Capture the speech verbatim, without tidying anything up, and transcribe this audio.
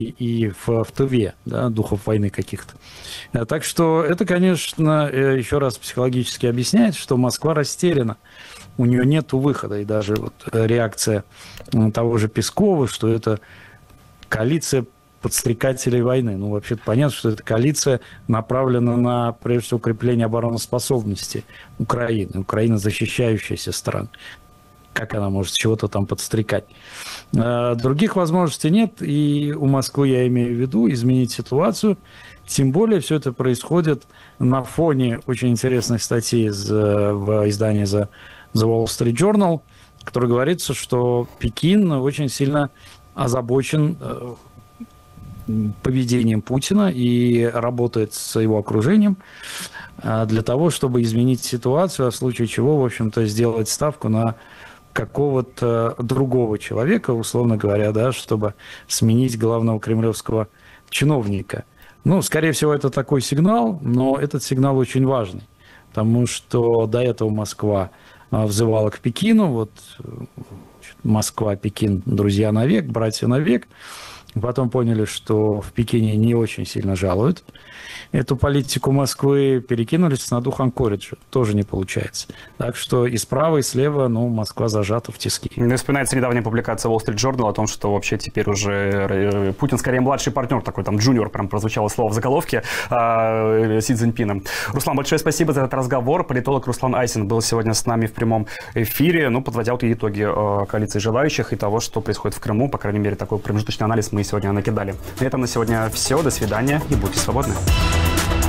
и в, в Тыве, да, духов войны каких-то. Так что это, конечно, еще раз психологически объясняет, что Москва растеряна. У нее нет выхода. И даже вот реакция того же Пескова, что это коалиция подстрекателей войны. Ну, вообще-то понятно, что эта коалиция направлена на, прежде всего, укрепление обороноспособности Украины. Украина защищающаяся страна. Как она может чего-то там подстрекать? Других возможностей нет, и у Москвы, я имею в виду, изменить ситуацию. Тем более все это происходит на фоне очень интересной статьи из, в издании The, The Wall Street Journal, в которой говорится, что Пекин очень сильно озабочен поведением Путина и работает с его окружением для того, чтобы изменить ситуацию, а в случае чего, в общем-то, сделать ставку на какого-то другого человека, условно говоря, да, чтобы сменить главного кремлевского чиновника. Ну, скорее всего, это такой сигнал, но этот сигнал очень важный, потому что до этого Москва взывала к Пекину, вот Москва, Пекин, друзья навек, братья навек. Потом поняли, что в Пекине не очень сильно жалуют эту политику Москвы, перекинулись на дух Анкориджа. Тоже не получается. Так что и справа, и слева, ну, Москва зажата в тиски. Мне вспоминается недавняя публикация Wall Street Journal о том, что вообще теперь уже Путин скорее младший партнер, такой там джуниор, прям прозвучало слово в заголовке, Си Цзиньпином. Руслан, большое спасибо за этот разговор. Политолог Руслан Айсин был сегодня с нами в прямом эфире, ну, подводя вот итоги коалиции желающих и того, что происходит в Крыму. По крайней мере, такой промежуточный анализ мы сегодня накидали. На этом на сегодня все. До свидания и будьте свободны.